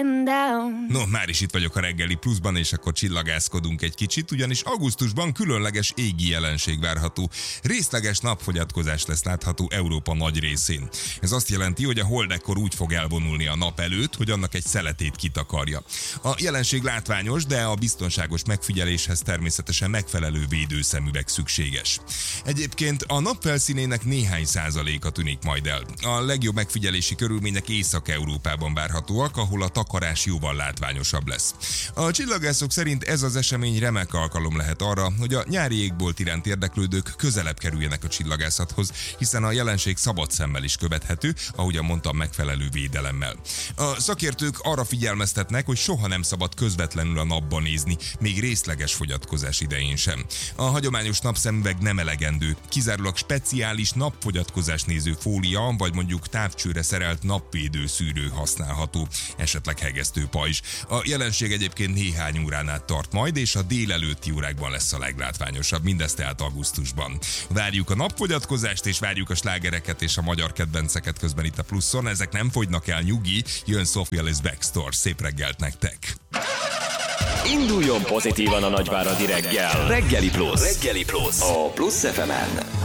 and down. No, már is itt vagyok a Reggeli Pluszban, és akkor csillagászkodunk egy kicsit, ugyanis augusztusban különleges égi jelenség várható. Részleges napfogyatkozás lesz látható Európa nagy részén. Ez azt jelenti, hogy a hold ekkor úgy fog elvonulni a nap előtt, hogy annak egy szeletét kitakarja. A jelenség látványos, de a biztonságos megfigyeléshez természetesen megfelelő védőszemüveg szükséges. Egyébként a nap felszínének néhány százaléka tűnik majd el. A legjobb megfigyelési körülmények Észak-Európában várhatóak, ahol a takarás jóval látványosabb lesz. A csillagászok szerint ez az esemény remek alkalom lehet arra, hogy a nyári égbolt iránt érdeklődők közelebb kerüljenek a csillagászathoz, hiszen a jelenség szabad szemmel is követhető, ahogyan mondtam, megfelelő védelemmel. A szakértők arra figyelmeztetnek, hogy soha nem szabad közvetlenül a napba nézni, még részleges fogyatkozás idején sem. A hagyományos napszemüveg nem elegendő, kizárólag speciális napfogyatkozás néző fólia, vagy mondjuk távcsőre szerelt napvédő szűrő használható, esetleg hegesztő pajzs. A jelenség egyébként néhány órán át tart majd, és a délelőtti órákban lesz a leglátványosabb, mindez tehát augusztusban. Várjuk a napfogyatkozást, és várjuk a slágereket és a magyar kedvenceket közben itt a Pluszon, ezek nem fogynak el, nyugi, jön Sophia Ellis Bextor, szép reggelt nektek! Induljon pozitívan a nagyváradi reggel. Reggeli Plusz. A Plusz FM-en.